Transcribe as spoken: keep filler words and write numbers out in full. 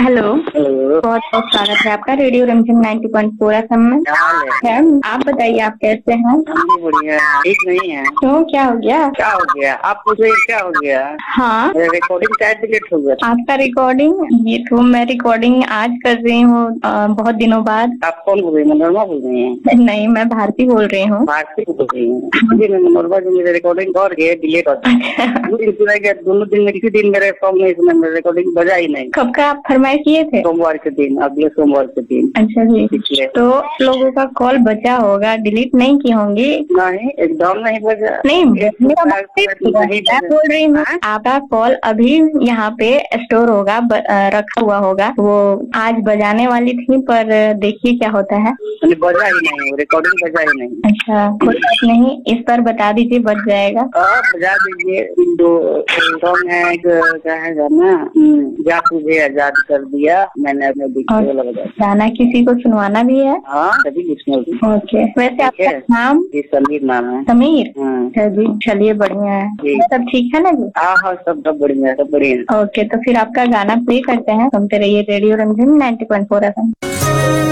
Hello, hello, बहुत बहुत स्वागत है आपका रेडियो रमझम ninety point four F M में। क्या हाल है? मैम, आप बताइए आप कैसे हैं? हम भी बढ़िया है। ठीक नहीं है? क्यों, क्या हो गया? क्या हो गया? आप पूछे क्या हो गया? हाँ, मेरा रिकॉर्डिंग शायद डिलीट हो गया। आपका रिकॉर्डिंग ये तो मैं रिकॉर्डिंग आज कर रही हूँ अ, बहुत दिनों बाद। आप कौन बोल रही हैं? मनोरमा बोल रही हैं? नहीं, मैं भारती बोल रही हूँ। भारती बोल रही हैं? जी, मैं मनोरमा जी, मेरे रिकॉर्डिंग और गए डिलीट हो गया। दो दिन सुना गया, दोनों दिन में किसी दिन मेरे फॉर्म नहीं सुना, मेरा रिकॉर्डिंग बजा ही नहीं। कब का आप फरमाइश किए थे? सोमवार के दिन, अगले सोमवार के दिन। अच्छा जी, पिछले तो लोगों का कॉल बचा होगा, डिलीट नहीं की होंगी। नहीं, एकदम नहीं बजा। नहीं, मेरा बात नहीं सुना। नहीं मैं बजा। बोल रही हूँ हाँ? आपका कॉल अभी यहाँ पे स्टोर होगा, ब, अ, रखा हुआ होगा। वो आज बजाने वाली थी, पर देखिए क्या होता है। मुझे बजा ही नहीं, रिकॉर्डिंग बजा ही नहीं। अच्छा, कोई बात नहीं, इस पर बता दीजिए, बच जाएगा। आप बजा दीजिए। दो सॉन्ग है, एक क्या है गाना, जा तुझे आजाद कर दिया, मैंने अपने दिल और को लगा दिया। गाना किसी को सुनवाना भी है? हाँ, सभी लिखने होगी। ओके, वैसे ठीक आपका है। नाम? जी, समीर नाम है। समीर? हाँ अच्छा जी, चलिए बढ़िया है। जी। सब ठीक है ना जी? हाँ हाँ, सब सब बढ़िया, सब बढ़िया। ओके, तो फिर आपका गाना प्ले करते हैं। सुनते रहिए radio Ranjan ninety point four F M.